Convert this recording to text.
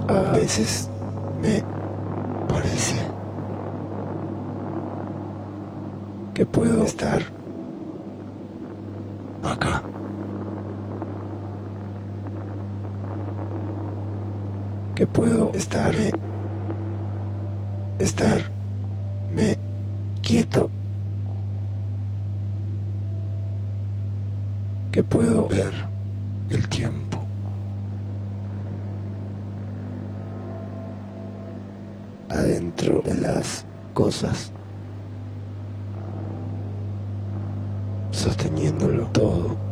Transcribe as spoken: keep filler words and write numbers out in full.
A veces me parece que puedo estar acá. Que puedo estar, eh, estar, me quieto. Que puedo ver el tiempo. Adentro de las cosas, sosteniéndolo todo.